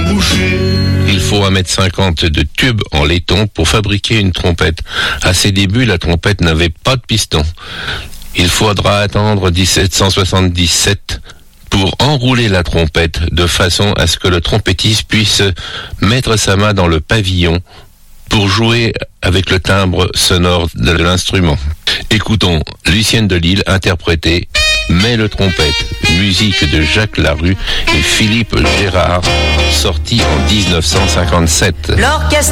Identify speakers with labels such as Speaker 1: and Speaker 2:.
Speaker 1: boucher.
Speaker 2: Il faut 1,50 m de tube en laiton pour fabriquer une trompette. À ses débuts, la trompette n'avait pas de piston. Il faudra attendre 1777 pour enrouler la trompette de façon à ce que le trompettiste puisse mettre sa main dans le pavillon pour jouer avec le timbre sonore de l'instrument. Écoutons Lucienne de Lille interpréter Mais le trompette, musique de Jacques Larue et Philippe Gérard, sorti en 1957.
Speaker 3: L'orchestre